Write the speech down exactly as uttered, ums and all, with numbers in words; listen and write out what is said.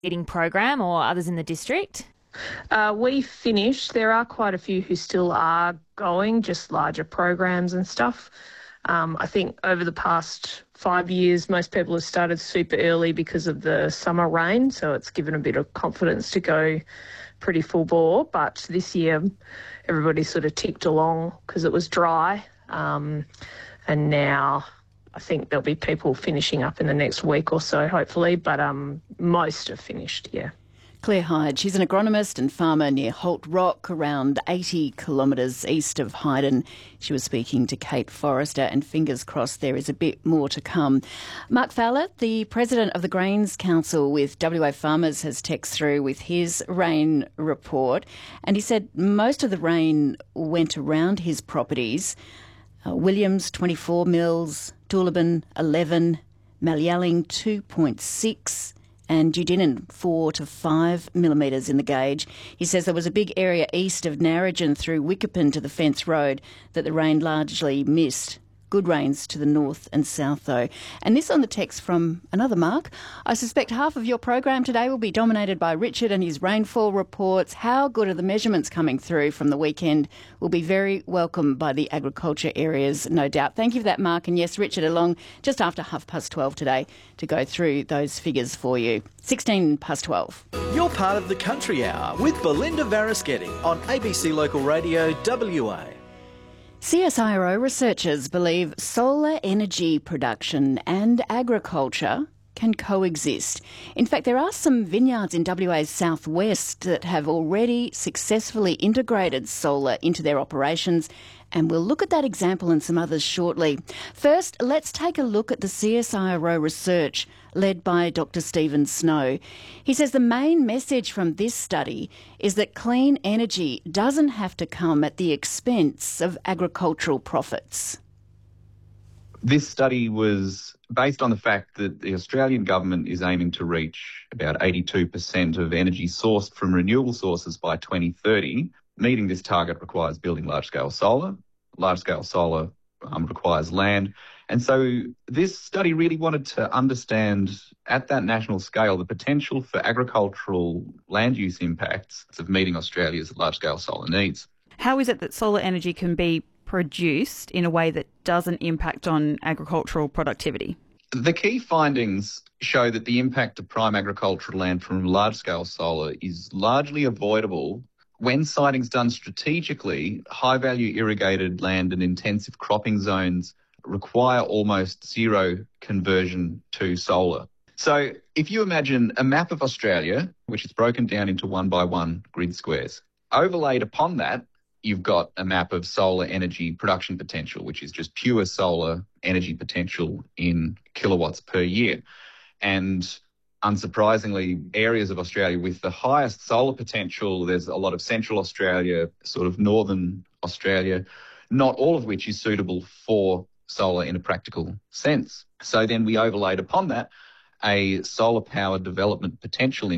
eating program or others in the district? Uh, we finished. There are quite a few who still are going, just larger programs and stuff. Um, I think over the past five years, most people have started super early because of the summer rain, so it's given a bit of confidence to go pretty full bore. But this year, everybody sort of ticked along because it was dry, um, and now I think there'll be people finishing up in the next week or so, hopefully, but um, most have finished, yeah. Claire Hyde, she's an agronomist and farmer near Holt Rock, around eighty kilometres east of Hyden. She was speaking to Kate Forrester, and fingers crossed there is a bit more to come. Mark Fowler, the president of the Grains Council with W A Farmers, has texted through with his rain report, and he said most of the rain went around his properties. Uh, Williams, twenty-four mils, Toolibin, eleven, Malyalling, two point six, and Dudinan, four to five millimetres in the gauge. He says there was a big area east of Narrogin through Wickepin to the Fence Road that the rain largely missed. Good rains to the north and south, though. And this on the text from another Mark. I suspect half of your program today will be dominated by Richard and his rainfall reports. How good are the measurements coming through from the weekend will be very welcome by the agriculture areas, no doubt. Thank you for that, Mark. And yes, Richard along just after half past twelve today to go through those figures for you. sixteen past twelve. You're part of the Country Hour with Belinda Varaschetti on A B C Local Radio W A. C S I R O researchers believe solar energy production and agriculture can coexist. In fact, there are some vineyards in W A's southwest that have already successfully integrated solar into their operations, and we'll look at that example and some others shortly. First, let's take a look at the C S I R O research led by Doctor Stephen Snow. He says the main message from this study is that clean energy doesn't have to come at the expense of agricultural profits. This study was based on the fact that the Australian government is aiming to reach about eighty-two percent of energy sourced from renewable sources by twenty thirty. Meeting this target requires building large-scale solar. Large-scale solar um, requires land. And so this study really wanted to understand at that national scale the potential for agricultural land use impacts of meeting Australia's large-scale solar needs. How is it that solar energy can be produced in a way that doesn't impact on agricultural productivity? The key findings show that the impact of prime agricultural land from large-scale solar is largely avoidable when siting's done strategically. High-value irrigated land and intensive cropping zones require almost zero conversion to solar. So if you imagine a map of Australia, which is broken down into one by one grid squares, overlaid upon that, you've got a map of solar energy production potential, which is just pure solar energy potential in kilowatts per year. And unsurprisingly, areas of Australia with the highest solar potential, there's a lot of Central Australia, sort of Northern Australia, not all of which is suitable for solar in a practical sense. So then we overlaid upon that a solar power development potential in